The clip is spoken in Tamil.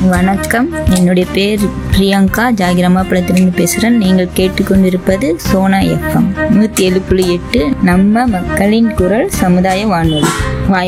வணக்கம், என்னுடைய பேர் பிரியங்கா, ஜாகிரமாபுரத்திலிருந்து பேசுகிறேன். நீங்கள் கேட்டுக்கொண்டிருப்பது சோனா FM 107.8 நம்ம மக்களின் குரல் சமுதாய வானொலி.